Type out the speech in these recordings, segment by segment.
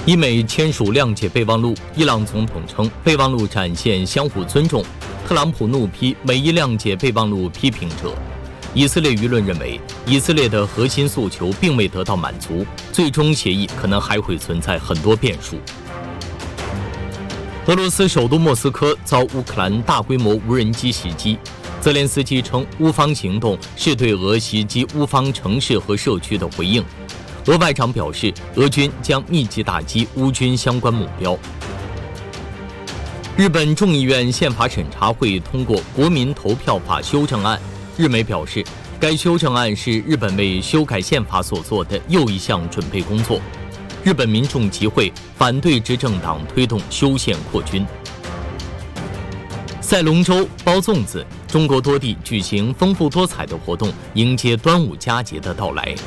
伊美签署谅解备忘录，伊朗总统称备忘录展现相互尊重。特朗普怒批美伊谅解备忘录批评者。以色列舆论认为，以色列的核心诉求并未得到满足，最终协议可能还会存在很多变数。俄罗斯首都莫斯科遭乌克兰大规模无人机袭击，泽连斯基称乌方行动是对俄袭击乌方城市和社区的回应。俄外长表示，俄军将密集打击乌军相关目标。日本众议院宪法审查会通过国民投票法修正案。日媒表示，该修正案是日本为修改宪法所做的又一项准备工作。日本民众集会反对执政党推动修宪扩军。赛龙舟、包粽子，中国多地举行丰富多彩的活动，迎接端午佳节的到来。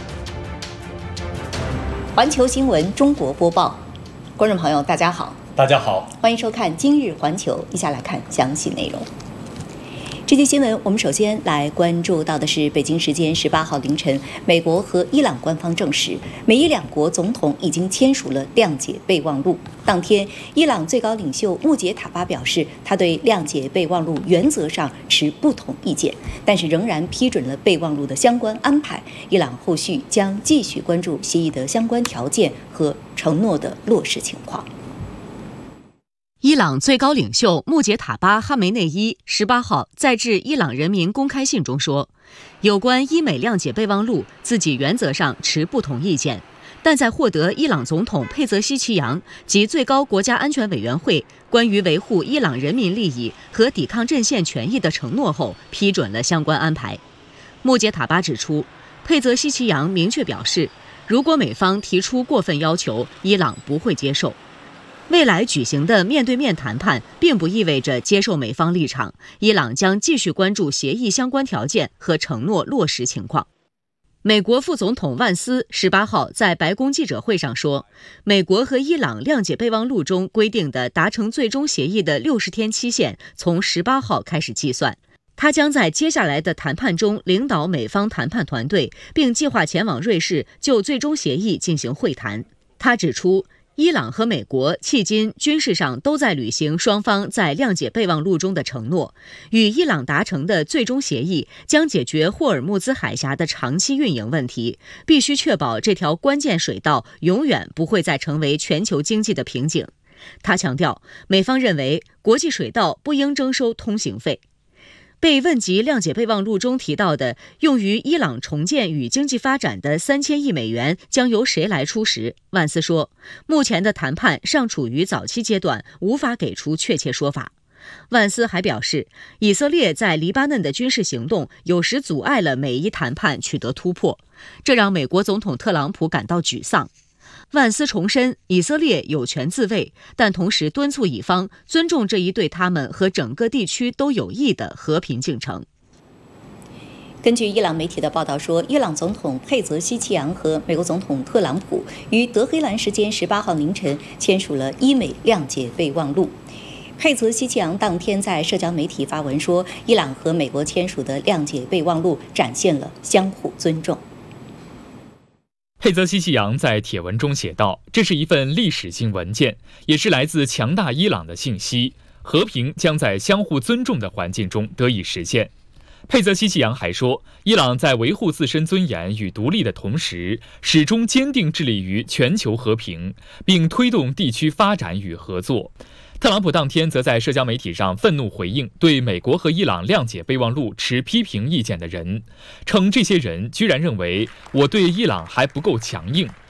环球新闻中国播报，观众朋友大家好，欢迎收看今日环球，一下来看详细内容。这期新闻，我们首先来关注到的是北京时间18号凌晨，美国和伊朗官方证实，美伊两国总统已经签署了谅解备忘录。当天，伊朗最高领袖穆杰塔巴表示，他对谅解备忘录原则上持不同意见，但是仍然批准了备忘录的相关安排。伊朗后续将继续关注协议的相关条件和承诺的落实情况。 伊朗最高领袖穆杰塔巴·哈梅内伊18号在致伊朗人民公开信中说，有关伊美谅解备忘录，自己原则上持不同意见，但在获得伊朗总统佩泽西奇扬及最高国家安全委员会关于维护伊朗人民利益和抵抗阵线权益的承诺后，批准了相关安排。穆杰塔巴指出，佩泽西奇扬明确表示，如果美方提出过分要求，伊朗不会接受。未来举行的面对面谈判并不意味着接受美方立场，伊朗将继续关注协议相关条件和承诺落实情况。美国副总统万斯18号在白宫记者会上说，美国和伊朗谅解备忘录中规定的达成最终协议的60天期限从18号开始计算。他将在接下来的谈判中领导美方谈判团队，并计划前往瑞士就最终协议进行会谈。他指出，伊朗和美国迄今军事上都在履行双方在谅解备忘录中的承诺。与伊朗达成的最终协议将解决霍尔木兹海峡的长期运营问题，必须确保这条关键水道永远不会再成为全球经济的瓶颈。他强调，美方认为国际水道不应征收通行费。被问及谅解备忘录中提到的用于伊朗重建与经济发展的3000亿美元将由谁来出时，万斯说，目前的谈判尚处于早期阶段，无法给出确切说法。万斯还表示，以色列在黎巴嫩的军事行动有时阻碍了美伊谈判取得突破，这让美国总统特朗普感到沮丧。万斯重申，以色列有权自卫，但同时敦促以方尊重这一对他们和整个地区都有益的和平进程。 根据伊朗媒体的报道说，伊朗总统佩泽西奇扬和美国总统特朗普于德黑兰时间18号凌晨签署了伊美谅解备忘录。佩泽西奇扬当天在社交媒体发文说，伊朗和美国签署的谅解备忘录展现了相互尊重。 佩泽西奇扬在帖文中写道，这是一份历史性文件，也是来自强大伊朗的信息，和平将在相互尊重的环境中得以实现。佩泽西奇扬还说，伊朗在维护自身尊严与独立的同时，始终坚定致力于全球和平，并推动地区发展与合作。特朗普当天则在社交媒体上愤怒回应对美国和伊朗谅解备忘录持批评意见的人，称这些人居然认为我对伊朗还不够强硬，